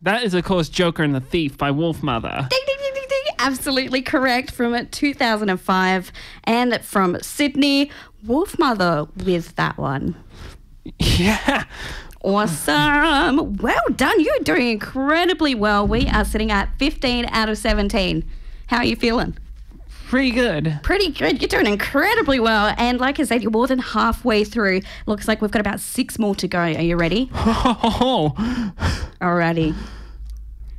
That is, of course, Joker and the Thief by Wolfmother. Ding, ding, ding, ding, ding. Absolutely correct, from 2005. And from Sydney, Wolfmother with that one. Yeah. Awesome. Well done. You're doing incredibly well. We are sitting at 15 out of 17. How are you feeling? Pretty good. Pretty good. You're doing incredibly well. And like I said, you're more than halfway through. Looks like we've got about 6 more to go. Are you ready? Oh. Alrighty.